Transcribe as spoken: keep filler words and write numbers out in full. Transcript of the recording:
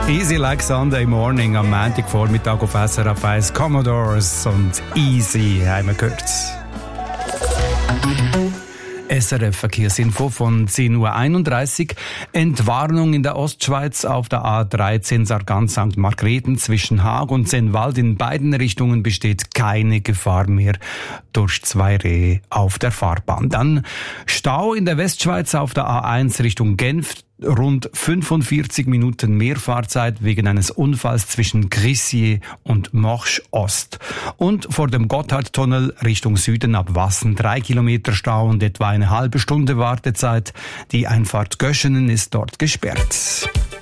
Easy like Sunday morning am Montagvormittag auf S R F eins. Commodores und Easy haben wir gehört. S R F Verkehrsinfo von zehn Uhr einunddreißig. Entwarnung in der Ostschweiz auf der A dreizehn Sargans Sankt Margrethen zwischen Haag und Sennwald. In beiden Richtungen besteht keine Gefahr mehr durch zwei Rehe auf der Fahrbahn. Dann Stau in der Westschweiz auf der A eins Richtung Genf. Rund fünfundvierzig Minuten mehr Fahrzeit wegen eines Unfalls zwischen Grissier und Morsch Ost. Und vor dem Gotthardtunnel Richtung Süden ab Wassen drei Kilometer Stau und etwa eine halbe Stunde Wartezeit. Die Einfahrt Göschenen ist dort gesperrt.